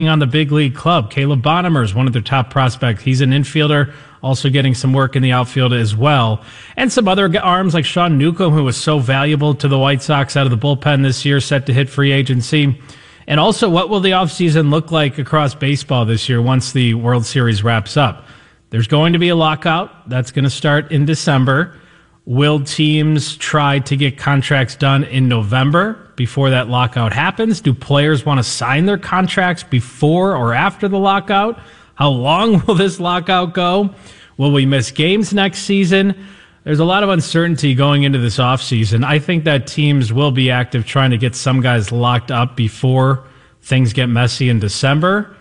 on the big league club. Caleb Bonnemer is one of their top prospects. He's an infielder, also getting some work in the outfield as well. And some other arms like Sean Newcomb, who was so valuable to the White Sox out of the bullpen this year, set to hit free agency. And also, what will the offseason look like across baseball this year once the World Series wraps up? There's going to be a lockout. That's going to start in December. Will teams try to get contracts done in November before that lockout happens? Do players want to sign their contracts before or after the lockout? How long will this lockout go? Will we miss games next season? There's a lot of uncertainty going into this offseason. I think that teams will be active trying to get some guys locked up before things get messy in December.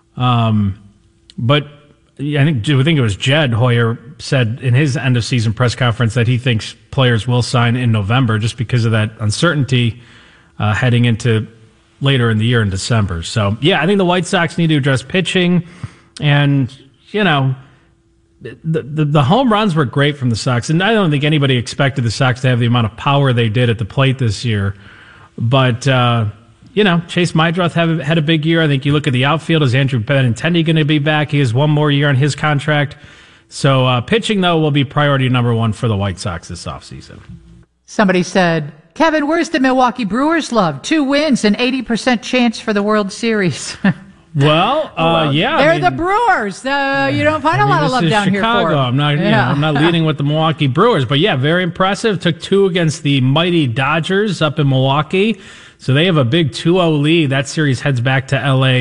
But I think it was Jed Hoyer said in his end of season press conference that he thinks players will sign in November just because of that uncertainty heading into later in the year in December. So, yeah, I think the White Sox need to address pitching. And, you know, the home runs were great from the Sox. And I don't think anybody expected the Sox to have the amount of power they did at the plate this year. But, you know, Chase Meidroth had a big year. I think you look at the outfield. Is Andrew Benintendi going to be back? He has one more year on his contract. So pitching, though, will be priority number one for the White Sox this offseason. Somebody said, Kevin, where's the Milwaukee Brewers love? 2 wins and 80% chance for the World Series. Well, yeah. They're the Brewers. You don't find a lot of love down Chicago. Here for I'm not, I'm not leading with the Milwaukee Brewers. But, yeah, very impressive. Took 2 against the mighty Dodgers up in Milwaukee. So they have a big 2-0 lead. That series heads to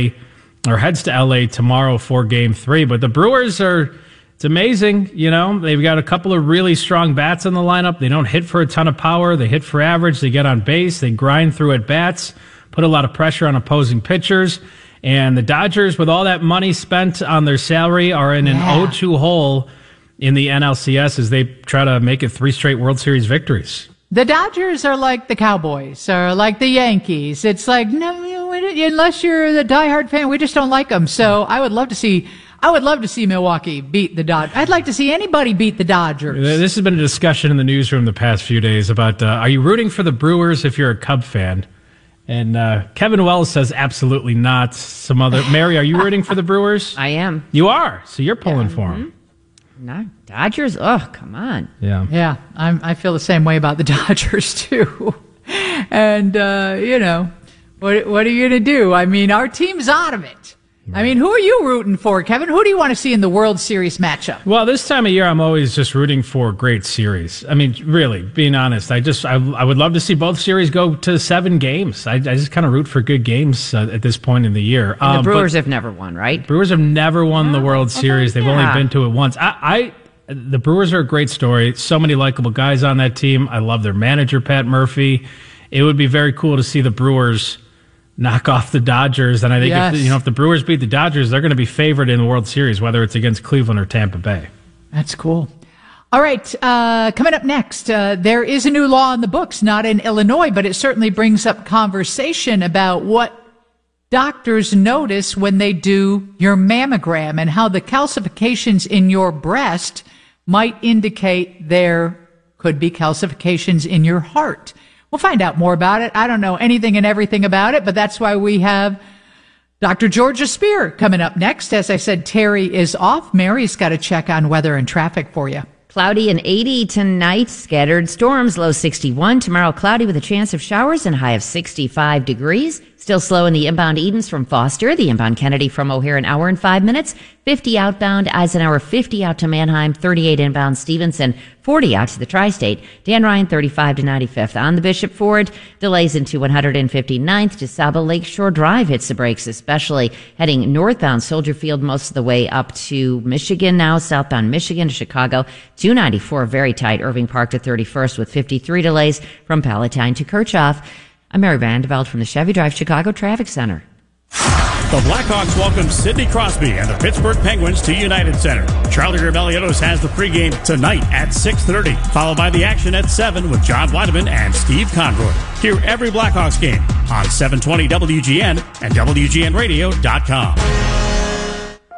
L.A. tomorrow for Game 3. But the Brewers it's amazing. You know, they've got a couple of really strong bats in the lineup. They don't hit for a ton of power. They hit for average. They get on base. They grind through at bats, put a lot of pressure on opposing pitchers. And the Dodgers, with all that money spent on their salary, are in an 0-2 hole in the NLCS as they try to make it 3 straight World Series victories. The Dodgers are like the Cowboys or like the Yankees. It's like, no, unless you're the diehard fan, we just don't like them. So I would love to see Milwaukee beat the Dodgers. I'd like to see anybody beat the Dodgers. This has been a discussion in the newsroom the past few days about, are you rooting for the Brewers if you're a Cub fan? And Kevin Wells says absolutely not. Mary, are you rooting for the Brewers? I am. You are? So you're pulling for them. No, Dodgers? Oh, come on. Yeah, I feel the same way about the Dodgers, too. And, you know, what are you going to do? I mean, our team's out of it. I mean, who are you rooting for, Kevin? Who do you want to see in the World Series matchup? Well, this time of year, I'm always just rooting for great series. I mean, really, being honest, I would love to see both series go to 7 games. I just kind of root for good games at this point in the year. And the Brewers have never won, right? Brewers have never won the World Series. They've only been to it once. The Brewers are a great story. So many likable guys on that team. I love their manager, Pat Murphy. It would be very cool to see the Brewers knock off the Dodgers. And I think if the Brewers beat the Dodgers, they're going to be favored in the World Series, whether it's against Cleveland or Tampa Bay. That's cool. All right. Coming up next, there is a new law in the books, not in Illinois, but it certainly brings up conversation about what doctors notice when they do your mammogram and how the calcifications in your breast might indicate there could be calcifications in your heart. We'll find out more about it. I don't know anything and everything about it, but that's why we have Dr. Georgia Spear coming up next. As I said, Terry is off. Mary's got to check on weather and traffic for you. Cloudy and 80 tonight. Scattered storms, low 61. Tomorrow, cloudy with a chance of showers and high of 65 degrees. Still slow in the inbound Edens from Foster. The inbound Kennedy from O'Hare, an hour and 5 minutes. 50 outbound Eisenhower, 50 out to Mannheim, 38 inbound Stevenson, 40 out to the Tri-State. Dan Ryan, 35 to 95th. On the Bishop Ford, delays into 159th to Saba Lakeshore Drive hits the brakes, especially heading northbound Soldier Field most of the way up to Michigan now, southbound Michigan to Chicago. 294 very tight, Irving Park to 31st with 53 delays from Palatine to Kirchhoff. I'm Mary Vandeveld from the Chevy Drive Chicago Traffic Center. The Blackhawks welcome Sidney Crosby and the Pittsburgh Penguins to United Center. Charlie Rebellion has the pregame tonight at 6:30, followed by the action at 7 with John Weideman and Steve Conroy. Hear every Blackhawks game on 720 WGN and WGNradio.com.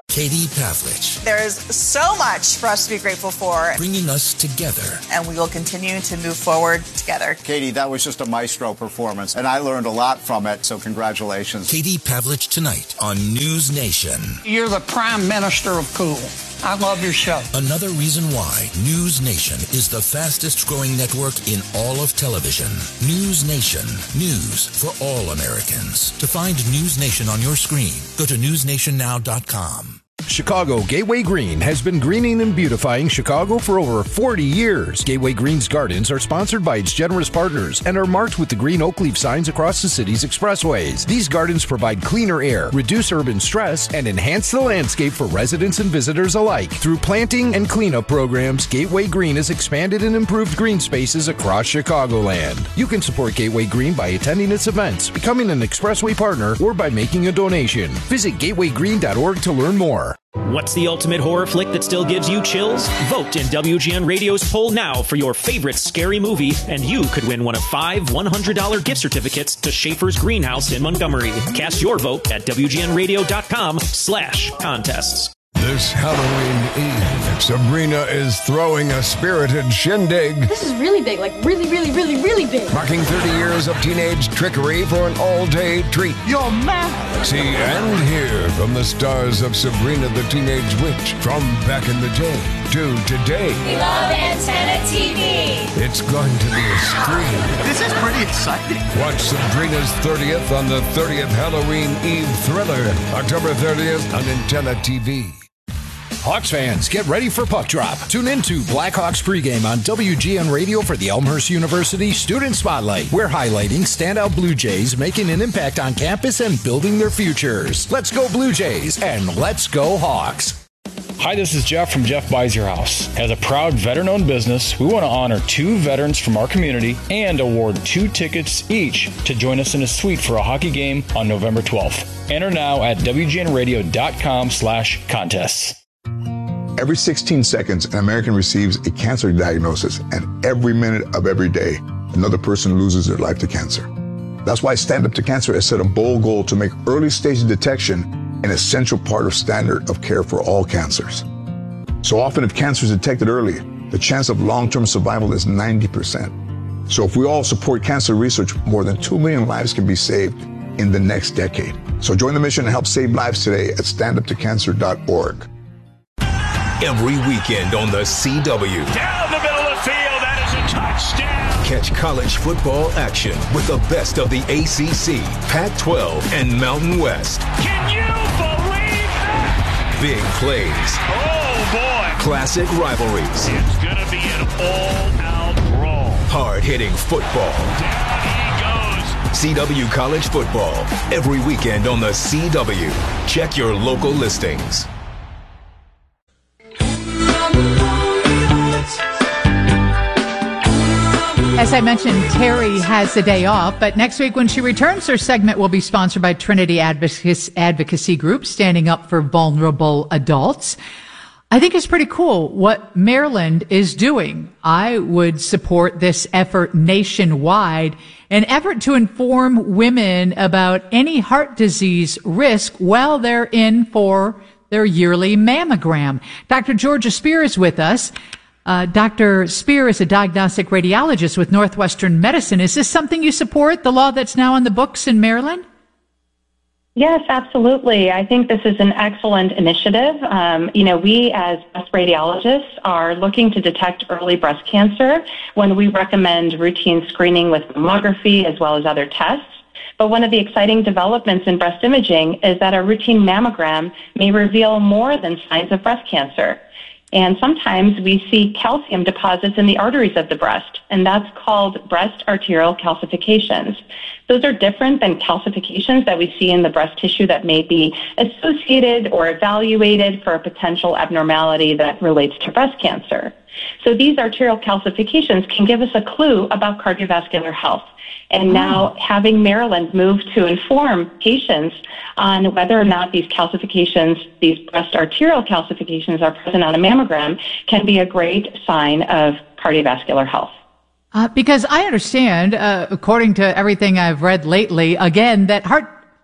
Katie Pavlich. There's so much for us to be grateful for. Bringing us together. And we will continue to move forward together. Katie, that was just a maestro performance, and I learned a lot from it, so congratulations. Katie Pavlich tonight on News Nation. You're the prime minister of cool. I love your show. Another reason why News Nation is the fastest growing network in all of television. News Nation. News for all Americans. To find News Nation on your screen, go to newsnationnow.com. Chicago Gateway Green has been greening and beautifying Chicago for over 40 years. Gateway Green's gardens are sponsored by its generous partners and are marked with the green oak leaf signs across the city's expressways. These gardens provide cleaner air, reduce urban stress, and enhance the landscape for residents and visitors alike. Through planting and cleanup programs, Gateway Green has expanded and improved green spaces across Chicagoland. You can support Gateway Green by attending its events, becoming an expressway partner, or by making a donation. Visit gatewaygreen.org to learn more. What's the ultimate horror flick that still gives you chills? Vote in WGN Radio's poll now for your favorite scary movie, and you could win one of 5 $100 gift certificates to Schaefer's Greenhouse in Montgomery. Cast your vote at WGNradio.com/contests. This Halloween Eve, Sabrina is throwing a spirited shindig. This is really big, like really, really, really, really big. Marking 30 years of teenage trickery for an all-day treat. You're mad. See and hear from the stars of Sabrina the Teenage Witch from back in the day to today. We love Antenna TV. It's going to be a scream. This is pretty exciting. Watch Sabrina's 30th on the 30th Halloween Eve thriller, October 30th on Antenna TV. Hawks fans, get ready for Puck Drop. Tune into Blackhawks pregame on WGN Radio for the Elmhurst University Student Spotlight. We're highlighting standout Blue Jays making an impact on campus and building their futures. Let's go Blue Jays and let's go Hawks. Hi, this is Jeff from Jeff Buys Your House. As a proud veteran-owned business, we want to honor 2 veterans from our community and award 2 tickets each to join us in a suite for a hockey game on November 12th. Enter now at WGNradio.com/contests. Every 16 seconds, an American receives a cancer diagnosis, and every minute of every day, another person loses their life to cancer. That's why Stand Up to Cancer has set a bold goal to make early stage detection an essential part of standard of care for all cancers. So often, if cancer is detected early, the chance of long-term survival is 90%. So if we all support cancer research, more than 2 million lives can be saved in the next decade. So join the mission and help save lives today at standuptocancer.org. Every weekend on the CW. Down the middle of the field, that is a touchdown. Catch college football action with the best of the ACC, Pac-12, and Mountain West. Can you believe that? Big plays. Oh, boy. Classic rivalries. It's going to be an all-out brawl. Hard-hitting football. Down he goes. CW College Football. Every weekend on the CW. Check your local listings. As I mentioned, Terry has the day off, but next week when she returns, her segment will be sponsored by Trinity Advocacy Group, standing up for vulnerable adults. I think it's pretty cool what Maryland is doing. I would support this effort nationwide, an effort to inform women about any heart disease risk while they're in for their yearly mammogram. Dr. Georgia Spear is with us. Dr. Spear is a diagnostic radiologist with Northwestern Medicine. Is this something you support, the law that's now on the books in Maryland? Yes, absolutely. I think this is an excellent initiative. We as breast radiologists are looking to detect early breast cancer when we recommend routine screening with mammography as well as other tests. But one of the exciting developments in breast imaging is that a routine mammogram may reveal more than signs of breast cancer. And sometimes we see calcium deposits in the arteries of the breast, and that's called breast arterial calcifications. Those are different than calcifications that we see in the breast tissue that may be associated or evaluated for a potential abnormality that relates to breast cancer. So these arterial calcifications can give us a clue about cardiovascular health. And now having Maryland move to inform patients on whether or not these calcifications, these breast arterial calcifications are present on a mammogram can be a great sign of cardiovascular health. Because I understand, according to everything I've read lately, again, that heart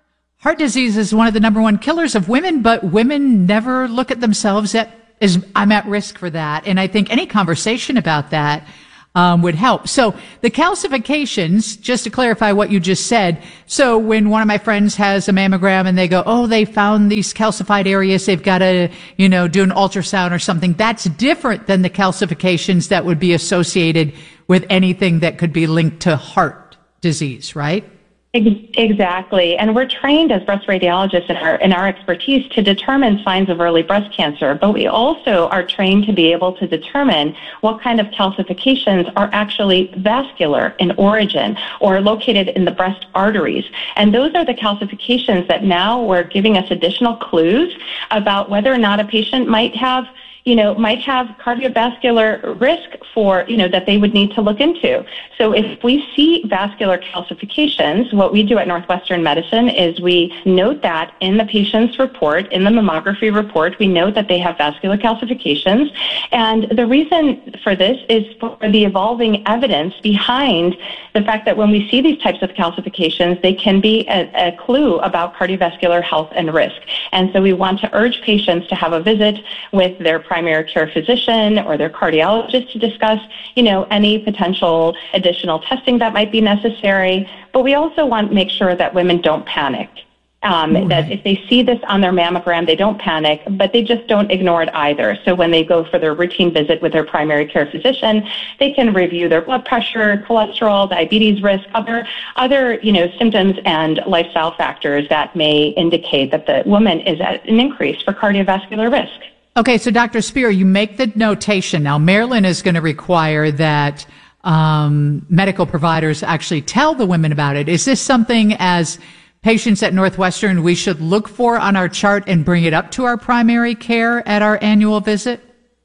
heart disease is one of the number one killers of women, but women never look at themselves as I'm at risk for that. And I think any conversation about that would help. So the calcifications, just to clarify what you just said. So when one of my friends has a mammogram and they go, oh, they found these calcified areas, they've got to, do an ultrasound or something. That's different than the calcifications that would be associated with anything that could be linked to heart disease, right? Exactly. And we're trained as breast radiologists in our expertise to determine signs of early breast cancer, but we also are trained to be able to determine what kind of calcifications are actually vascular in origin or located in the breast arteries. And those are the calcifications that now were giving us additional clues about whether or not a patient might have cardiovascular risk for, that they would need to look into. So if we see vascular calcifications, what we do at Northwestern Medicine is we note that in the patient's report, in the mammography report, we note that they have vascular calcifications. And the reason for this is for the evolving evidence behind the fact that when we see these types of calcifications, they can be a clue about cardiovascular health and risk. And so we want to urge patients to have a visit with their primary care physician or their cardiologist to discuss, any potential additional testing that might be necessary. But we also want to make sure that women don't panic. That if they see this on their mammogram, they don't panic, but they just don't ignore it either. So when they go for their routine visit with their primary care physician, they can review their blood pressure, cholesterol, diabetes risk, other symptoms and lifestyle factors that may indicate that the woman is at an increase for cardiovascular risk. Okay, so Dr. Spear, you make the notation. Now, Maryland is going to require that medical providers actually tell the women about it. Is this something as patients at Northwestern we should look for on our chart and bring it up to our primary care at our annual visit?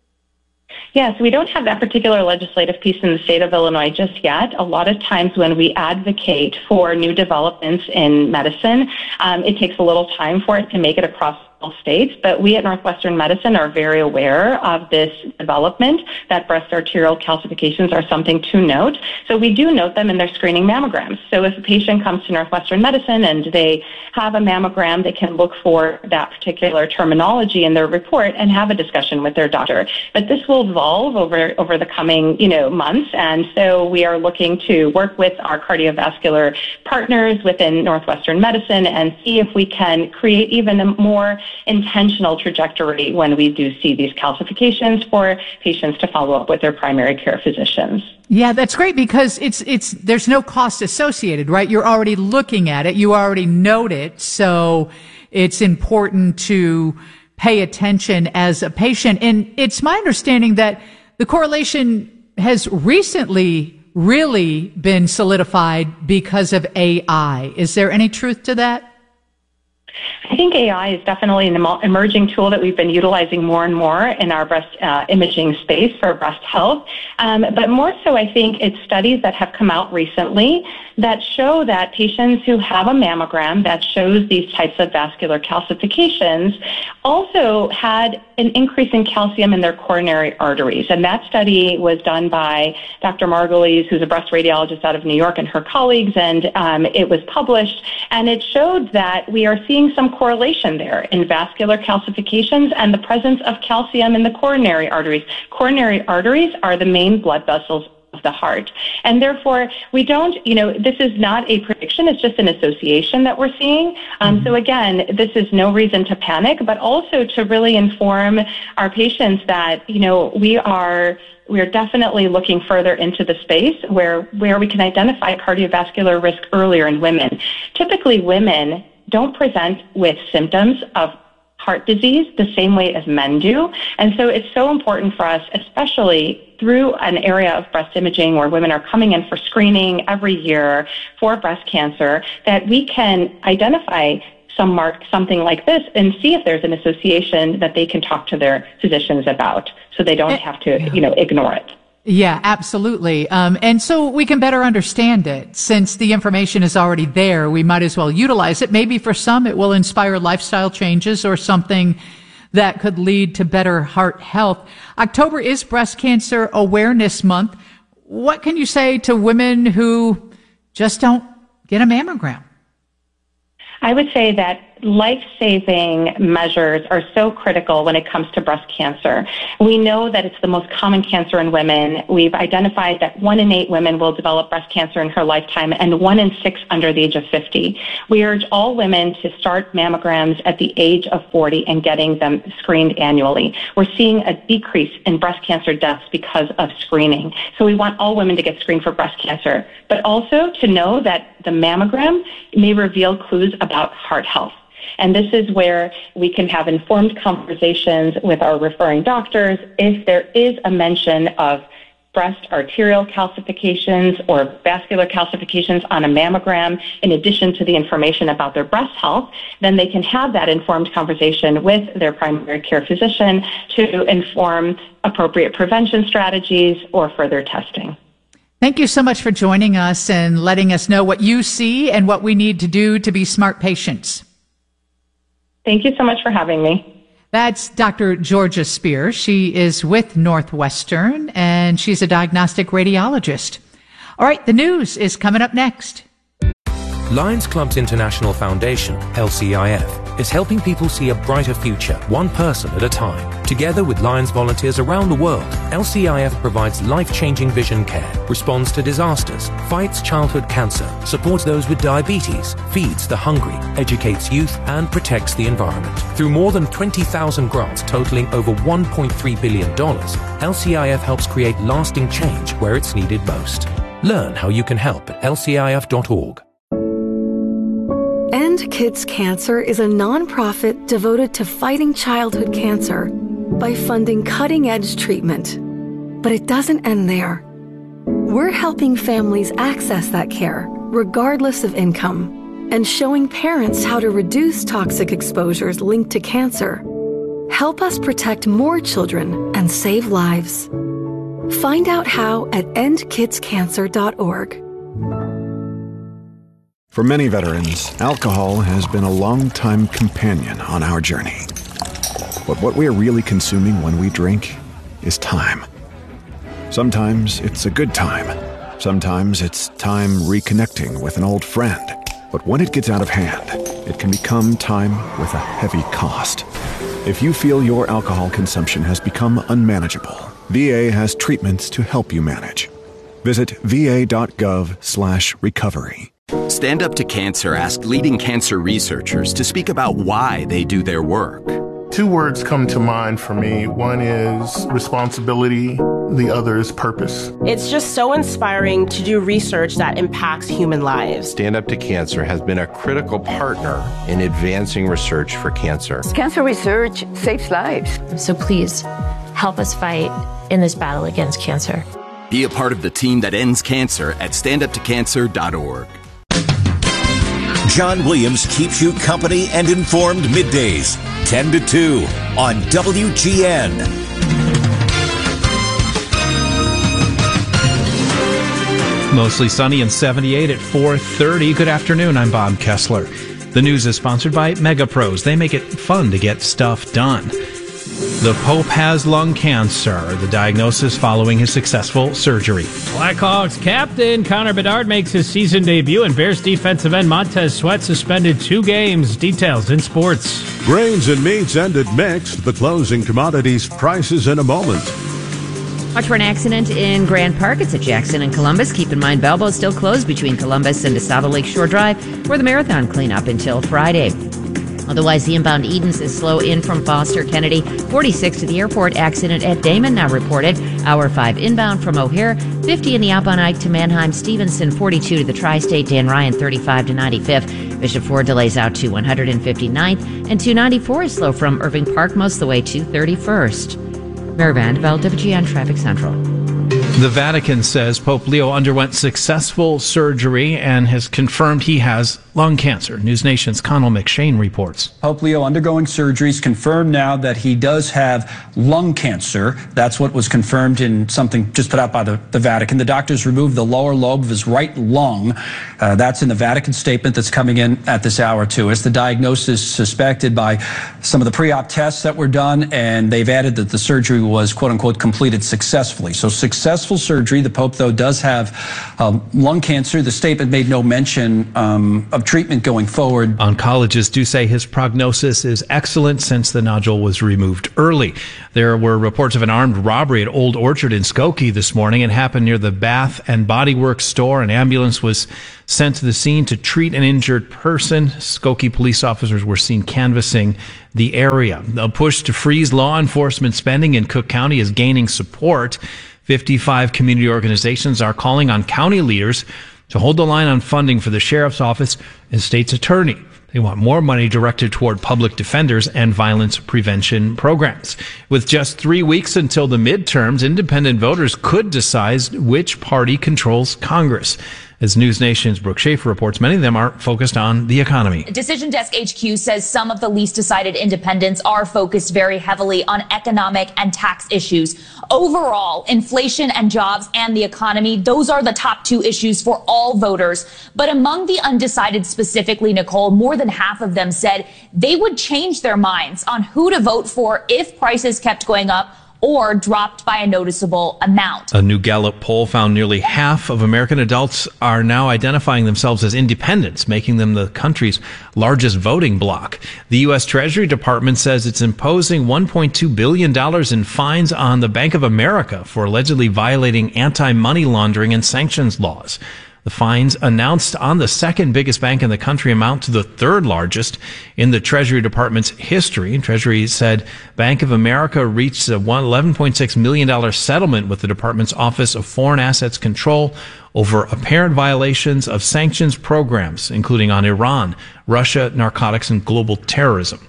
Yes, we don't have that particular legislative piece in the state of Illinois just yet. A lot of times when we advocate for new developments in medicine, it takes a little time for it to make it across states, but we at Northwestern Medicine are very aware of this development, that breast arterial calcifications are something to note. So we do note them in their screening mammograms. So if a patient comes to Northwestern Medicine and they have a mammogram, they can look for that particular terminology in their report and have a discussion with their doctor. But this will evolve over the coming, months. And so we are looking to work with our cardiovascular partners within Northwestern Medicine and see if we can create even a more intentional trajectory when we do see these calcifications for patients to follow up with their primary care physicians. Yeah, that's great because there's no cost associated, right? You're already looking at it. You already note it. So it's important to pay attention as a patient. And it's my understanding that the correlation has recently really been solidified because of AI. Is there any truth to that? I think AI is definitely an emerging tool that we've been utilizing more and more in our breast imaging space for breast health. But more so, I think it's studies that have come out recently that show that patients who have a mammogram that shows these types of vascular calcifications also had an increase in calcium in their coronary arteries. And that study was done by Dr. Margulies, who's a breast radiologist out of New York, and her colleagues, and it was published. And it showed that we are seeing some correlation there in vascular calcifications and the presence of calcium in the coronary arteries. Coronary arteries are the main blood vessels of the heart. And therefore, we don't, this is not a prediction, it's just an association that we're seeing. So again, this is no reason to panic, but also to really inform our patients that, we are definitely looking further into the space where we can identify cardiovascular risk earlier in women. Typically, women don't present with symptoms of heart disease the same way as men do. And so it's so important for us, especially through an area of breast imaging where women are coming in for screening every year for breast cancer, that we can identify something like this and see if there's an association that they can talk to their physicians about so they don't have to, ignore it. Yeah, absolutely. And so we can better understand it. Since the information is already there, we might as well utilize it. Maybe for some it will inspire lifestyle changes or something that could lead to better heart health. October is Breast Cancer Awareness Month. What can you say to women who just don't get a mammogram? I would say that life-saving measures are so critical when it comes to breast cancer. We know that it's the most common cancer in women. We've identified that 1 in 8 women will develop breast cancer in her lifetime and 1 in 6 under the age of 50. We urge all women to start mammograms at the age of 40 and getting them screened annually. We're seeing a decrease in breast cancer deaths because of screening. So we want all women to get screened for breast cancer, but also to know that the mammogram may reveal clues about heart health. And this is where we can have informed conversations with our referring doctors if there is a mention of breast arterial calcifications or vascular calcifications on a mammogram, in addition to the information about their breast health. Then they can have that informed conversation with their primary care physician to inform appropriate prevention strategies or further testing. Thank you so much for joining us and letting us know what you see and what we need to do to be smart patients. Thank you so much for having me. That's Dr. Georgia Spear. She is with Northwestern, and she's a diagnostic radiologist. All right, the news is coming up next. Lions Clubs International Foundation, LCIF, is helping people see a brighter future, one person at a time. Together with Lions volunteers around the world, LCIF provides life-changing vision care, responds to disasters, fights childhood cancer, supports those with diabetes, feeds the hungry, educates youth, and protects the environment. Through more than 20,000 grants totaling over $1.3 billion, LCIF helps create lasting change where it's needed most. Learn how you can help at lcif.org. End Kids Cancer is a nonprofit devoted to fighting childhood cancer by funding cutting-edge treatment. But it doesn't end there. We're helping families access that care, regardless of income, and showing parents how to reduce toxic exposures linked to cancer. Help us protect more children and save lives. Find out how at endkidscancer.org. For many veterans, alcohol has been a long-time companion on our journey. But what we are really consuming when we drink is time. Sometimes it's a good time. Sometimes it's time reconnecting with an old friend. But when it gets out of hand, it can become time with a heavy cost. If you feel your alcohol consumption has become unmanageable, VA has treatments to help you manage. Visit va.gov/recovery. Stand Up to Cancer asked leading cancer researchers to speak about why they do their work. 2 words come to mind for me. One is responsibility, the other is purpose. It's just so inspiring to do research that impacts human lives. Stand Up to Cancer has been a critical partner in advancing research for cancer. Cancer research saves lives. So please, help us fight in this battle against cancer. Be a part of the team that ends cancer at standuptocancer.org. John Williams keeps you company and informed middays, 10 to 2 on WGN. Mostly sunny and 78 at 4:30. Good afternoon, I'm Bob Kessler. The news is sponsored by MegaPros. They make it fun to get stuff done. The Pope has lung cancer, the diagnosis following his successful surgery. Blackhawks captain Connor Bedard makes his season debut, and Bears defensive end Montez Sweat suspended 2 games. Details in sports. Grains and meats ended mixed. The closing commodities prices in a moment. Watch for an accident in Grand Park. It's at Jackson and Columbus. Keep in mind, Balboa's still closed between Columbus and DeSado Lakeshore Drive for the marathon cleanup until Friday. Otherwise, the inbound Edens is slow in from Foster Kennedy. 46 to the airport. Accident at Damon now reported. Hour 5 inbound from O'Hare. 50 in the outbound Ike to Manheim. Stevenson 42 to the Tri-State. Dan Ryan 35 to 95th. Bishop Ford delays out to 159th. And 294 is slow from Irving Park most of the way to 31st. Mary Vandeveld, WGN Traffic Central. The Vatican says Pope Leo underwent successful surgery and has confirmed he has lung cancer. News Nation's Connell McShane reports. Pope Leo undergoing surgeries, confirmed now that he does have lung cancer. That's what was confirmed in something just put out by the Vatican. The doctors removed the lower lobe of his right lung. That's in the Vatican statement that's coming in at this hour to us. The diagnosis suspected by some of the pre-op tests that were done, and they've added that the surgery was, quote unquote, completed successfully. So successful surgery. The Pope, though, does have lung cancer. The statement made no mention of of treatment going forward. Oncologists do say his prognosis is excellent since the nodule was removed early. There were reports of an armed robbery at Old Orchard in Skokie this morning. It happened near the Bath and Body Works store. An ambulance was sent to the scene to treat an injured person. Skokie police officers were seen canvassing the area. A push to freeze law enforcement spending in Cook County is gaining support. 55 community organizations are calling on county leaders to hold the line on funding for the sheriff's office and state's attorney. They want more money directed toward public defenders and violence prevention programs. With just 3 weeks until the midterms, independent voters could decide which party controls Congress. As News Nation's Brooke Schaefer reports, many of them are focused on the economy. Decision Desk HQ says some of the least decided independents are focused very heavily on economic and tax issues. Overall, inflation and jobs and the economy, those are the top two issues for all voters. But among the undecided specifically, Nicole, more than half of them said they would change their minds on who to vote for if prices kept going up or dropped by a noticeable amount. A new Gallup poll found nearly half of American adults are now identifying themselves as independents, making them the country's largest voting bloc. The U.S. Treasury Department says it's imposing $1.2 billion in fines on the Bank of America for allegedly violating anti-money laundering and sanctions laws. The fines, announced on the second biggest bank in the country, amount to the third largest in the Treasury Department's history. Treasury said Bank of America reached a $11.6 million settlement with the department's Office of Foreign Assets Control over apparent violations of sanctions programs, including on Iran, Russia, narcotics, and global terrorism.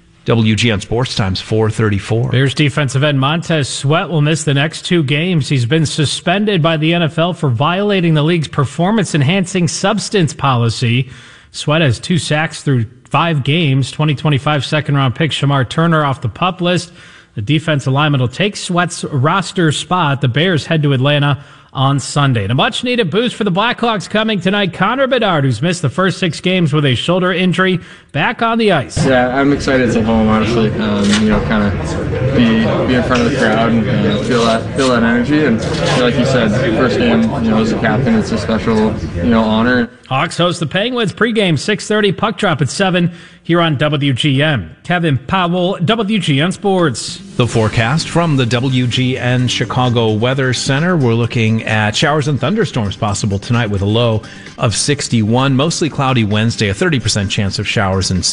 WGN Sports Times 434. Bears defensive end Montez Sweat will miss the next 2 games. He's been suspended by the NFL for violating the league's performance-enhancing substance policy. Sweat has 2 sacks through 5 games. 2025 second-round pick Shamar Turner off the PUP list. The defensive lineman will take Sweat's roster spot. The Bears head to Atlanta on Sunday. And a much-needed boost for the Blackhawks coming tonight. Connor Bedard, who's missed the first 6 games with a shoulder injury, back on the ice. Yeah, I'm excited to home, honestly. Kind of be in front of the crowd and feel that energy. And like you said, first game, as a captain, it's a special, honor. Hawks host the Penguins pregame 6:30, puck drop at 7 here on WGN. Kevin Powell, WGN Sports. The forecast from the WGN Chicago Weather Center. We're looking at showers and thunderstorms possible tonight with a low of 61. Mostly cloudy Wednesday, a 30% chance of showers and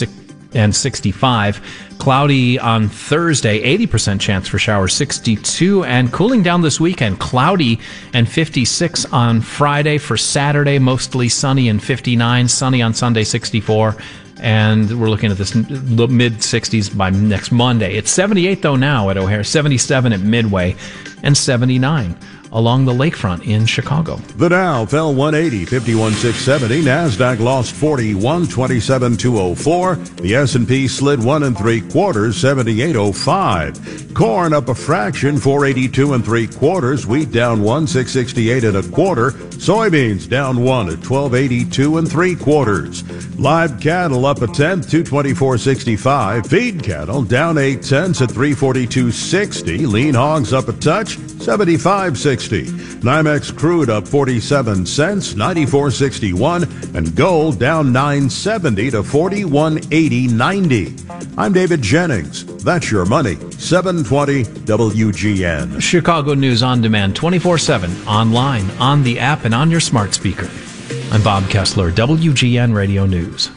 65. Cloudy on Thursday, 80% chance for showers, 62. And cooling down this weekend, cloudy and 56 on Friday. For Saturday, mostly sunny and 59. Sunny on Sunday, 64. And we're looking at this mid-60s by next Monday. It's 78, though, now at O'Hare, 77 at Midway, and 79 along the lakefront in Chicago. The Dow fell 180, 51,670. NASDAQ lost 41, 27,204. The S&P slid 1 3/4, 78,05. Corn up a fraction, 482 3/4. Wheat down 1, 668 1/4. Soybeans down 1 at 1282 3/4. Live cattle up a tenth, 224.65. Feed cattle down 8 cents at 342.60. Lean hogs up a touch, 75.60. NYMEX crude up 47 cents, 94.61, and gold down 9.70 to 41.80.90. I'm David Jennings. That's your money. 720 WGN. Chicago News on demand 24/7, online, on the app, and on your smart speaker. I'm Bob Kessler, WGN Radio News.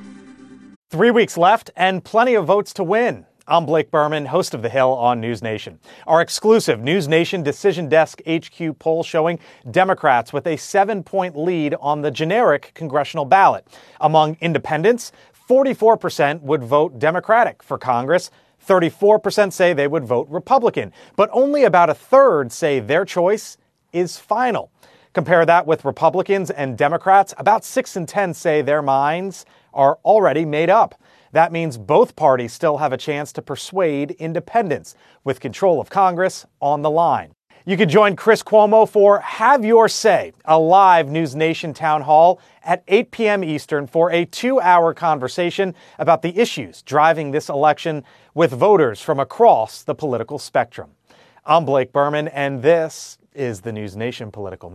3 weeks left and plenty of votes to win. I'm Blake Berman, host of The Hill on News Nation. Our exclusive News Nation Decision Desk HQ poll showing Democrats with a 7-point lead on the generic congressional ballot. Among independents, 44% would vote Democratic for Congress. 34% say they would vote Republican, but only about a third say their choice is final. Compare that with Republicans and Democrats. About 6 in 10 say their minds are already made up. That means both parties still have a chance to persuade independents, with control of Congress on the line. You can join Chris Cuomo for Have Your Say, a live News Nation town hall at 8 p.m. Eastern for a 2-hour conversation about the issues driving this election with voters from across the political spectrum. I'm Blake Berman, and this is the News Nation Political Minute.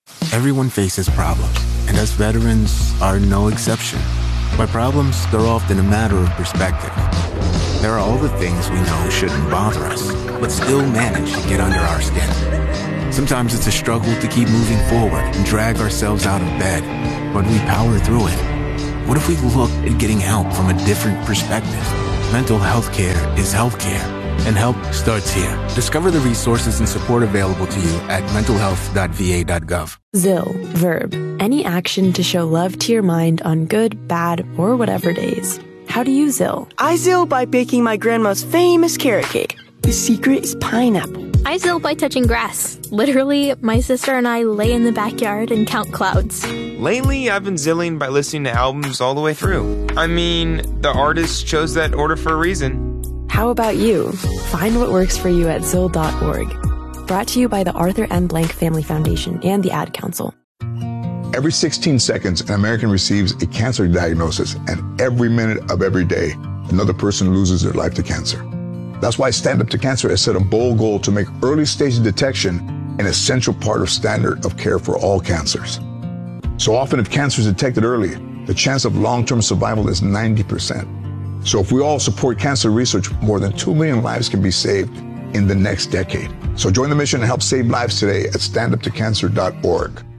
Everyone faces problems, and us veterans are no exception. By problems, they're often a matter of perspective. There are all the things we know shouldn't bother us, but still manage to get under our skin. Sometimes it's a struggle to keep moving forward and drag ourselves out of bed, but we power through it. What if we look at getting help from a different perspective? Mental health care is healthcare, and help starts here. Discover the resources and support available to you at mentalhealth.va.gov. ZIL. Verb. Any action to show love to your mind on good, bad, or whatever days. How do you ZIL? I ZIL by baking my grandma's famous carrot cake. The secret is pineapple. I ZIL by touching grass. Literally, my sister and I lay in the backyard and count clouds. Lately, I've been zilling by listening to albums all the way through. I mean, the artist chose that order for a reason. How about you? Find what works for you at ZIL.org. Brought to you by the Arthur M. Blank Family Foundation and the Ad Council. Every 16 seconds, an American receives a cancer diagnosis, and every minute of every day, another person loses their life to cancer. That's why Stand Up to Cancer has set a bold goal to make early stage detection an essential part of standard of care for all cancers. So often, if cancer is detected early, the chance of long-term survival is 90%. So if we all support cancer research, more than 2 million lives can be saved in the next decade. So join the mission and help save lives today at standuptocancer.org.